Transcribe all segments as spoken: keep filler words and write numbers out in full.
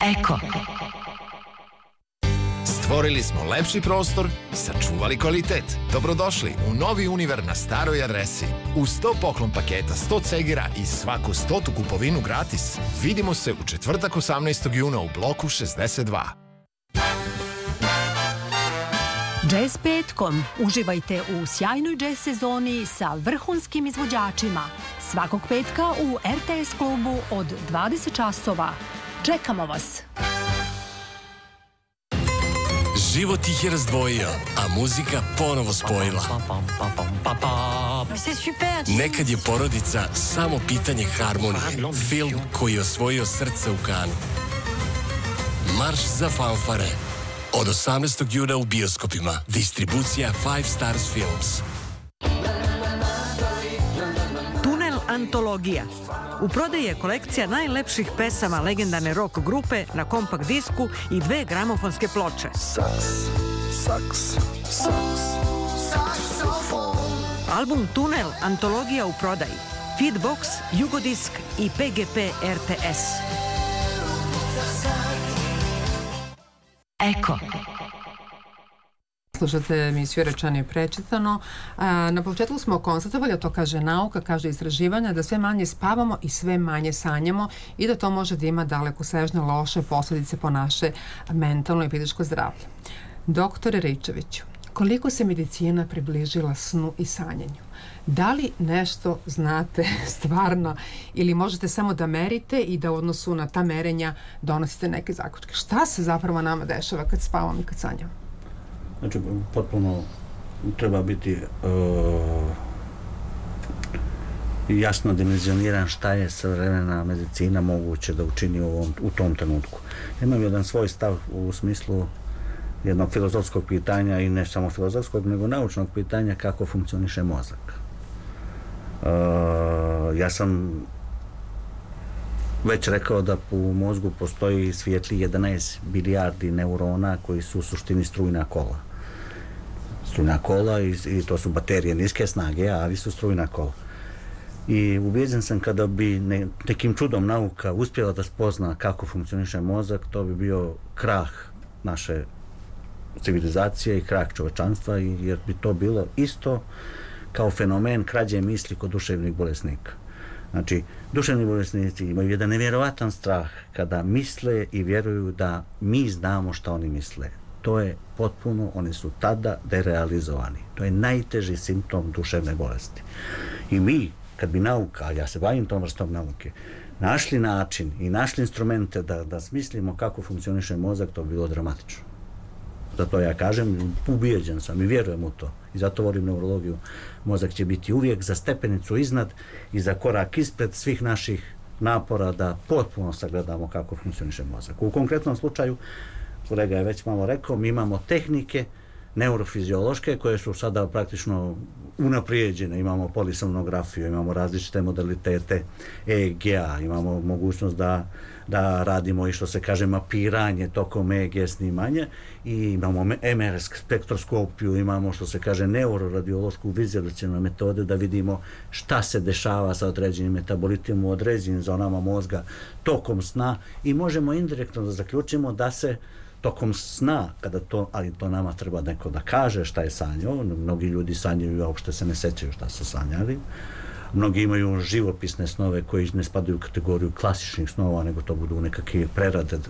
Eko. Stvorili smo lepši prostor, sačuvali kvalitet. Dobrodošli u novi Univer na staroj adresi. Uz sto poklon paketa, sto cegira i svaku stotu kupovinu gratis. Vidimo se u četvrtak osamnaestog juna u bloku šezdeset dva. Jazz petkom. Uživajte u sjajnoj jazz sezoni sa vrhunskim izvođačima. Svakog petka u R T S klubu od dvadeset časova. Čekamo vas! Život ih je razdvojio, a muzika ponovo spojila. Nekad je porodica samo pitanje harmonije. Film koji je osvojio srce u Kanu. Marš za fanfare. Od osamnaestog juna u bioskopima. Distribucija Five Stars Films. Tunel antologija. U prodaji je kolekcija najlepših pesama legendarne rock grupe na kompakt disku i dve gramofonske ploče. Album Tunel antologija u prodaji. Feedbox, Jugodisk i P G P R T S. Eko. Slušate emisiju Rečeno i prečitano. Na početku smo konstatovali, a to kaže nauka, kaže istraživanja, da sve manje spavamo i sve manje sanjamo i da to može da ima dalekosežne loše posljedice po naše mentalno i fizičko zdravlje. Doktore Ričeviću, koliko se medicina približila snu i sanjanju? Da li nešto znate stvarno ili možete samo da merite i da u odnosu na ta merenja donosite neke zaključke? Šta se zapravo nama dešava kad spavamo i kad sanjamo? Znači, potpuno treba biti uh, jasno dimenzioniran šta je savremena medicina moguće da učini u, ovom, u tom trenutku. Imam jedan svoj stav u smislu jednog filozofskog pitanja i ne samo filozofskog, nego naučnog pitanja kako funkcioniše mozak. Uh, ja sam već rekao da u mozgu postoji svijetli jedanaest bilijardi neurona koji su u suštini strujna kola. Strujna kola i, i to su baterije niske snage, ali su strujna kola. I ubijeđen sam kada bi ne, nekim čudom nauka uspjela da spozna kako funkcioniše mozak, to bi bio krah naše civilizacije i krah čovečanstva, jer bi to bilo isto kao fenomen krađe misli kod duševnih bolesnika. Znači, duševni bolesnici imaju jedan nevjerovatan strah kada misle i vjeruju da mi znamo šta oni misle. To je potpuno, oni su tada derealizovani. To je najteži simptom duševne bolesti. I mi, kad bi nauka, a ja se bavim tom vrstom nauke, našli način i našli instrumente da, da smislimo kako funkcioniše mozak, to bi bilo dramatično. Zato ja kažem, ubijeđen sam i vjerujem u to. I zato volim neurologiju. Mozak će biti uvijek za stepenicu iznad i za korak ispred svih naših napora da potpuno sagledamo kako funkcioniše mozak. U konkretnom slučaju, kolega je već malo rekao, mi imamo tehnike neurofiziološke koje su sada praktično unaprijeđene. Imamo polisomnografiju, imamo različite modalitete E G A, imamo mogućnost da, da radimo i što se kaže mapiranje tokom E G snimanja i imamo M R spektroskopiju, imamo što se kaže neuroradiološku vizualizacionu metode da vidimo šta se dešava sa određenim metabolitima u određenim zonama mozga tokom sna i možemo indirektno da zaključimo da se tokom sna, kada to, ali to nama treba neko da kaže šta je sanjao, mnogi ljudi sanjaju, a uopšte se ne sećaju šta su sanjali, mnogi imaju živopisne snove koji ne spadaju u kategoriju klasičnih snova, nego to budu nekakve prerade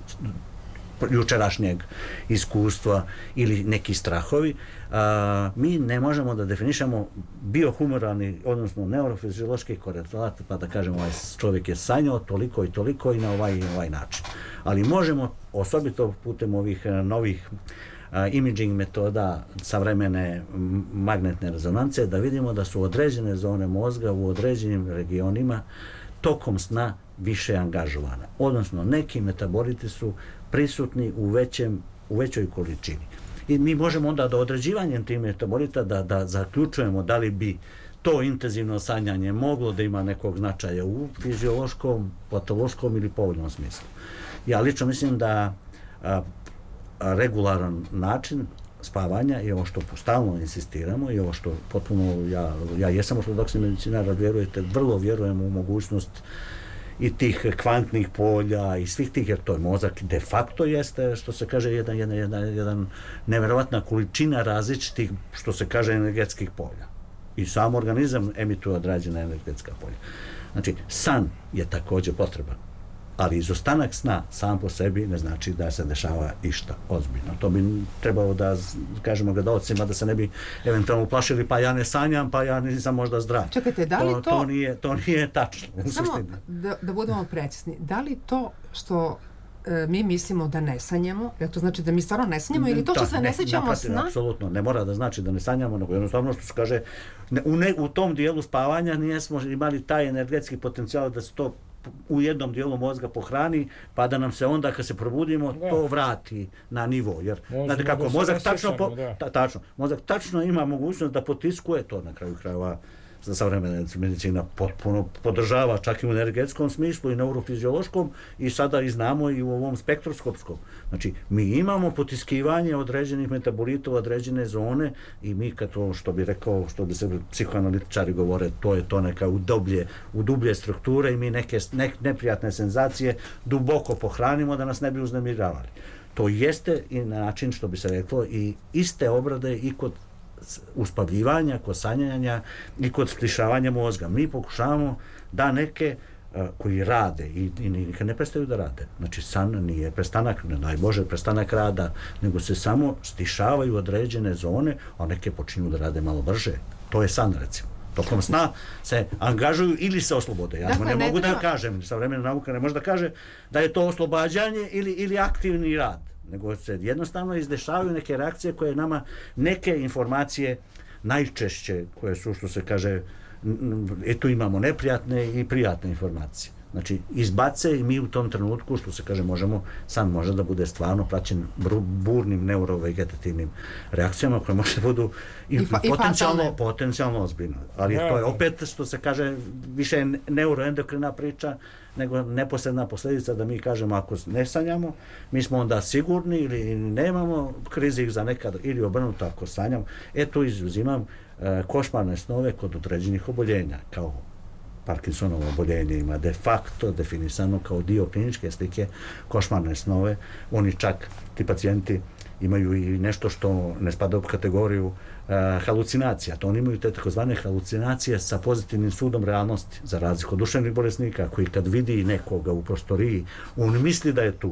jučerašnjeg iskustva ili neki strahovi. A, mi ne možemo da definišemo biohumoralni, odnosno neurofiziološki korelat, pa da kažemo ovaj čovjek je sanjao toliko i toliko i na ovaj i ovaj način. Ali možemo, osobito putem ovih novih a, imaging metoda savremene magnetne rezonance, da vidimo da su određene zone mozga u određenim regionima tokom sna više angažovane. Odnosno, neki metaboliti su prisutni u, većem, u većoj količini. I mi možemo onda do određivanjem tih metabolita da, da zaključujemo da li bi to intenzivno sanjanje moglo da ima nekog značaja u fiziološkom, patološkom ili povoljnom smislu. Ja lično mislim da a, a, regularan način spavanja i ovo što stalno insistiramo i ovo što potpuno, ja, ja jesam ortodoksni medicinar, vjerujete, vrlo vjerujem u mogućnost i tih kvantnih polja i svih tih, jer to je mozak de facto jeste, što se kaže, jedan, jedan, jedan, jedan nevjerovatna količina različitih, što se kaže, energetskih polja. I sam organizam emituje određena energetska polja. Znači, san je također potreban, ali izostanak sna sam po sebi ne znači da se dešava išta ozbiljno. To bi trebalo da kažemo gledalcima da se ne bi eventualno uplašili, pa ja ne sanjam, pa ja nisam možda zdrav. Čekajte, da li to... To, to, nije, to nije tačno. Samo da, da budemo precizni. Da li to što e, mi mislimo da ne sanjamo, jer to znači da mi stvarno ne sanjamo, ili to što se ne sjećamo sna? Apsolutno, ne mora da znači da ne sanjamo, nego jednostavno što se kaže, ne, u, ne, u tom dijelu spavanja nismo imali taj energetski potencijal da se to u jednom dijelu mozga pohrani, pa da nam se onda kad se probudimo da. To vrati na nivo, jer znate kako, da mozak tačno, po, ta, tačno, mozak tačno ima mogućnost da potiskuje to na kraju krajeva. Za savremena medicina potpuno podržava čak i u energetskom smislu i neurofiziološkom i sada i znamo i u ovom spektroskopskom. Znači, mi imamo potiskivanje određenih metabolita u određene zone i mi kad to, što bi rekao, što bi se psihoanalitičari govore, to je to neka u dublje, u dublje strukture i mi neke ne, neprijatne senzacije duboko pohranimo da nas ne bi uznemiravali. To jeste i način, što bi se reklo, i iste obrade i kod uspavljivanja, kod sanjanja i kod splišavanja mozga. Mi pokušavamo da neke uh, koji rade i, i nikad ne prestaju da rade. Znači, san nije prestanak, ne daj Bože, prestanak rada, nego se samo stišavaju određene zone, a neke počinju da rade malo brže. To je san, recimo. Tokom sna se angažuju ili se oslobode. Ja dakle, ne, ne mogu treba... da kažem, savremena nauka ne može da kaže da je to oslobađanje ili, ili aktivni rad, nego se jednostavno izdešavaju neke reakcije koje nama, neke informacije najčešće, koje su, što se kaže, eto imamo neprijatne i prijatne informacije. Znači, izbace i mi u tom trenutku, što se kaže, možemo, san može da bude stvarno praćen burnim neurovegetativnim reakcijama koje može da budu i, I, fa, potencijalno, i potencijalno ozbiljno. Ali ja, to je opet, što se kaže, više neuroendokrina priča nego neposredna posljedica da mi kažemo ako ne sanjamo, mi smo onda sigurni ili nemamo krizi za nekad ili obrnuto ako sanjamo. E tu izuzimam e, košmarne snove kod određenih oboljenja, kao Parkinsonovo oboljenje ima de facto definisano kao dio kliničke slike košmarne snove. Oni čak, ti pacijenti, imaju i nešto što ne spada u kategoriju uh, halucinacija. To oni imaju te takozvane halucinacije sa pozitivnim sudom realnosti, za razliku od duševnih bolesnika koji kad vidi nekoga u prostoriji, on misli da je tu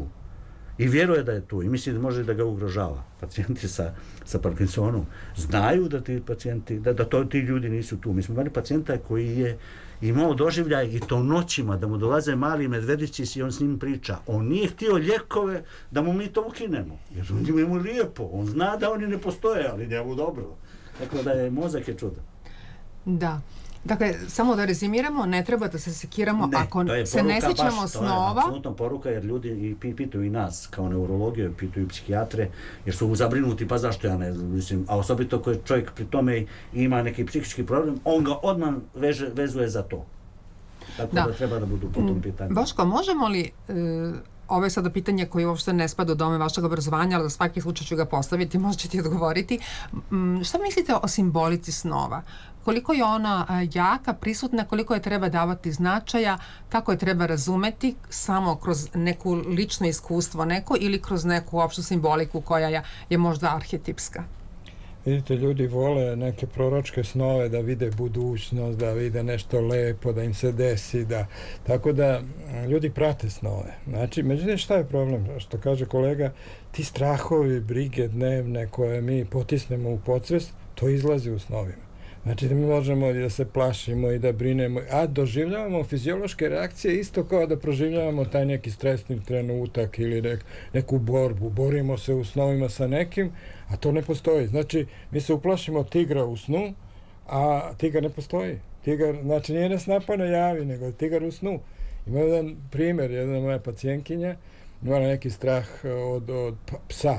i vjeruje da je tu i misli da može da ga ugrožava. Pacijenti sa, sa Parkinsonom znaju da ti pacijenti, da, da to, ti ljudi nisu tu. Mi smo imali pacijenta koji je imao doživljaj i to noćima, da mu dolaze mali medvedići i on s njim priča. On nije htio lijekove da mu mi to ukinemo, jer on njemu je lijepo. On zna da oni ne postoje, ali njemu dobro. Dakle, da je mozak je čudan. Da. Dakle, samo da rezimiramo, ne treba da se sekiramo ne, ako se ne sjećamo baš, snova. To je apsolutno poruka, jer ljudi i pitaju i nas kao neurologiju, pitaju i psihijatre, jer su zabrinuti, pa zašto ja ne znam, mislim, a osobito koji čovjek pri tome ima neki psihički problem, on ga odmah veže, vezuje za to. Tako da, da treba da budu po tom pitanju. Boško, možemo li... E, ovo je sada pitanje koje uopšte ne spada u dome vašeg obrazovanja, ali za svaki slučaj ću ga postaviti, možete ti odgovoriti. Šta mislite o simbolici snova? Koliko je ona jaka, prisutna, koliko je treba davati značaja, kako je treba razumeti samo kroz neku lično iskustvo neko ili kroz neku opštu simboliku koja je, je možda arhetipska? Vidite, ljudi vole neke proročke snove, da vide budućnost, da vide nešto lepo, da im se desi, da... Tako da ljudi prate snove. Znači, međutim, šta je problem? Što kaže kolega, ti strahovi, brige dnevne koje mi potisnemo u podsvest, to izlazi u snovima. Znači da mi možemo i da se plašimo i da brinemo, a doživljavamo fiziološke reakcije isto kao da proživljavamo taj neki stresni trenutak ili nek, neku borbu. Borimo se u snovima sa nekim, a to ne postoji. Znači, mi se uplašimo tigra u snu, a tigar ne postoji. Tigar, znači, nije nas napad na javi, nego tigar u snu. Ima jedan primjer, jedna moja pacijentkinja imala neki strah od, od psa.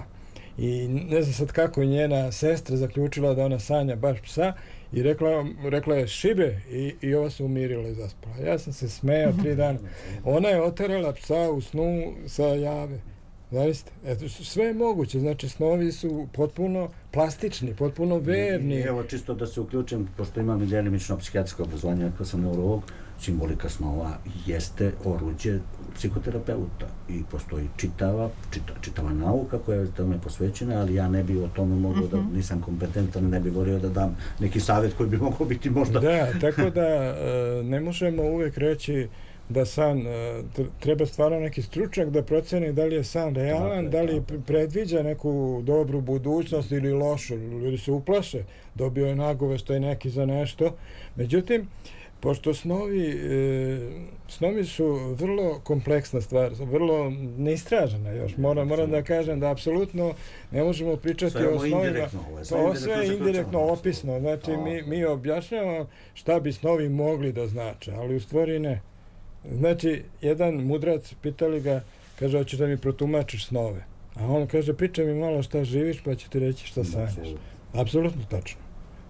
I ne znam sad kako njena sestra zaključila da ona sanja baš psa i rekla, rekla je šibe i, i ova se umirila i zaspala. Ja sam se smejao tri dana. Ona je oterala psa u snu sa jave. Zavisite. Eto, sve je moguće, znači snovi su potpuno plastični, potpuno verni. Evo, čisto da se uključim, pošto imam i djelimično psihijatrijsko obrazovanje, ako sam neurolog, simbolika snova jeste oruđe psihoterapeuta i postoji čitava, čita, čitava nauka koja je tome posvećena, ali ja ne bi o tome mogao mm-hmm. da, nisam kompetentan, ne bi volio da dam neki savjet koji bi mogao biti možda... Da, tako da ne možemo uvijek reći da san, treba stvarno neki stručnjak da proceni da li je san realan, tako, da li tako. predviđa neku dobru budućnost ili lošu. Ljudi se uplaše, dobio je nagoveštaj neki za nešto. Međutim, pošto snovi, e, snovi su vrlo kompleksna stvar, vrlo neistražena još. Moram, moram da kažem da apsolutno ne možemo pričati sve o snovima. To sve je indirektno opisno. Znači, mi, mi objašnjavamo šta bi snovi mogli da znače, ali u stvari ne. Znači, jedan mudrac, pitali ga, kaže, hoćeš da mi protumačiš snove? A on kaže, pričaj mi malo šta živiš, pa ću ti reći šta sanjaš. Apsolutno tačno.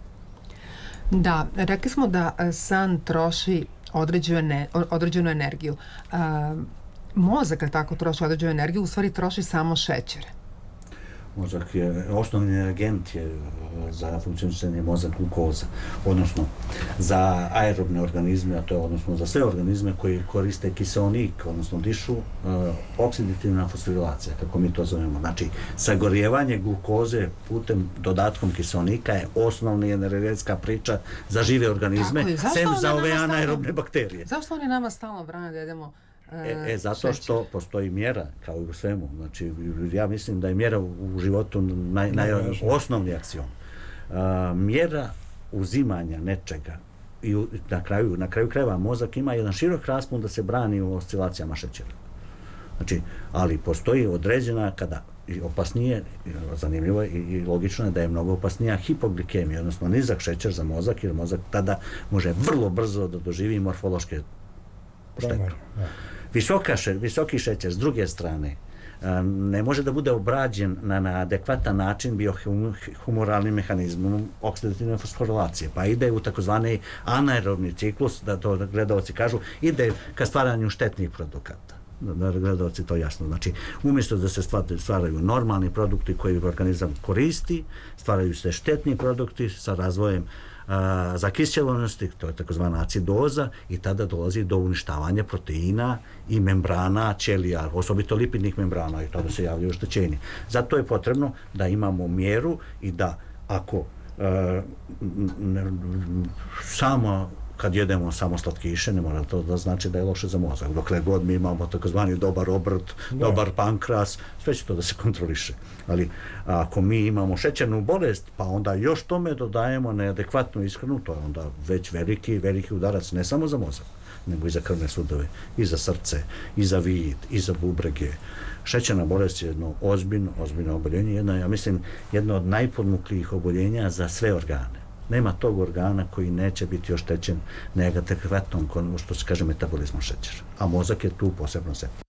Da, rekli smo da san troši određenu, ne, određenu energiju. Uh, mozak, kad tako troši određenu energiju, u stvari troši samo šećer. Mozak je, osnovni energent je za funkcionisanje mozak glukoza, odnosno za aerobne organizme, a to je odnosno za sve organizme koji koriste kiseonik, odnosno dišu, uh, oksidativna fosforilacija, kako mi to zovemo. Znači, sagorijevanje glukoze putem dodatkom kiseonika je osnovna energetska priča za žive organizme, sem za ove anaerobne bakterije. Zašto oni nama stalno brane da jedemo E, e, zato što postoji mjera, kao i u svemu. Znači, ja mislim da je mjera u životu naj, naj, osnovni aksion. A, mjera uzimanja nečega i u, na kraju, na kraju krajeva mozak ima jedan širok raspon da se brani u oscilacijama šećera. Znači, ali postoji određena kada i opasnije, zanimljivo je i, i logično je da je mnogo opasnija hipoglikemija, odnosno nizak šećer za mozak, jer mozak tada može vrlo brzo da doživi morfološke štete. Visoka še, visoki šećer, s druge strane, ne može da bude obrađen na, na adekvatan način biohumoralnim mehanizmom oksidativne fosforilacije, pa ide u takozvani anaerobni ciklus, da to gledalci kažu, ide ka stvaranju štetnih produkata. Da gledalci to jasno. Znači, umjesto da se stvaraju normalni produkti koji organizam koristi, stvaraju se štetni produkti sa razvojem a, zakiseljenosti, to je takozvana acidoza, i tada dolazi do uništavanja proteina i membrana ćelija, osobito lipidnih membrana, i tada se javljaju oštećenje. Zato je potrebno da imamo mjeru i da ako a, ne, samo kad jedemo samo slatkiše, ne mora to da znači da je loše za mozak. Dokle god mi imamo takozvani dobar obrt, da. dobar pankras, sve će to da se kontroliše. Ali ako mi imamo šećernu bolest, pa onda još tome dodajemo neadekvatnu ishranu, to je onda već veliki, veliki udarac, ne samo za mozak, nego i za krvne sudove, i za srce, i za vid, i za bubrege. Šećerna bolest je jedno ozbiljno, ozbiljno oboljenje, jedno, ja mislim, jedno od najpodmuklijih oboljenja za sve organe. Nema tog organa koji neće biti oštećen neadekvatnom, što se kaže, metabolizmom šećera. A mozak je tu posebno se.